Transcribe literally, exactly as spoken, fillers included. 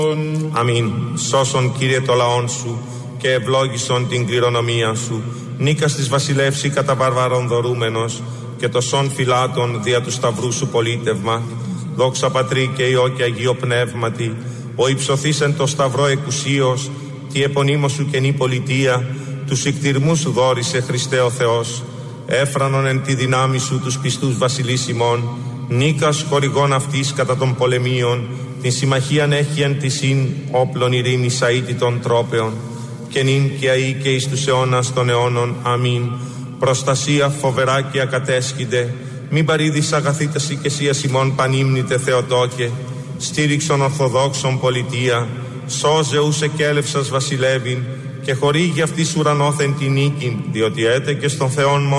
Αμήν. Σώσον, Κύριε, το λαόν σου και ευλόγησον την κληρονομία σου. Νίκας της βασιλεύση κατά βαρβαρών δωρούμενος και το σον φυλάτων δια του σταυρού σου πολίτευμα. Δόξα Πατρί και Υιό και Αγίο Πνεύματι, ο υψωθείς εν το σταυρό εκουσίως, τη επωνύμω σου καινή πολιτεία, τους ικτηρμούς σου δόρισε Χριστέ ο Θεός. Έφρανον εν τη δυνάμει σου τους πιστούς βασιλείς ημών, νίκας χορηγών αυτής κατά των πολεμίων, την συμμαχίαν έχει εν τη συν όπλων ειρήνης αίτητων τρόπεων, και νυν και αεί και εις τους αιώνας των αιώνων. Αμήν. Προστασία φοβερά και ακατέσχυνται, μην παρήδης αγαθήτας οικεσίας ημών πανύμνητε Θεοτόκε, στήριξον ορθοδόξον πολιτεία, σώζε ους εκέλευσας βασιλεύειν, και χορήγει αυτής ουρανόθεν την νίκην, διότι έτε και στον Θεόν